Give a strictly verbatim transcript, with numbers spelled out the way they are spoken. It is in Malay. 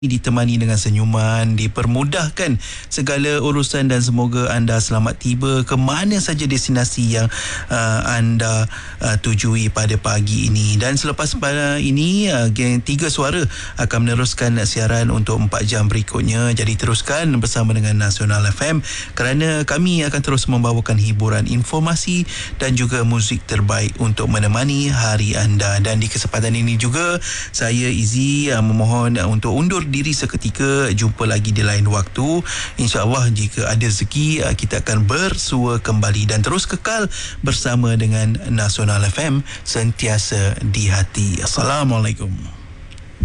ditemani dengan senyuman, dipermudahkan segala urusan dan semoga anda selamat tiba ke mana saja destinasi yang uh, anda uh, tujui pada pagi ini. Dan selepas pada ini uh, geng Tiga Suara akan meneruskan siaran untuk empat jam berikutnya. Jadi teruskan bersama dengan Nasional F M kerana kami akan terus membawakan hiburan, informasi dan juga muzik terbaik untuk menemani hari anda. Dan di kesempatan ini juga saya Izzy uh, memohon uh, untuk undur diri seketika. Jumpa lagi di lain waktu. InsyaAllah jika ada rezeki kita akan bersua kembali dan terus kekal bersama dengan Nasional F M, sentiasa di hati. Assalamualaikum.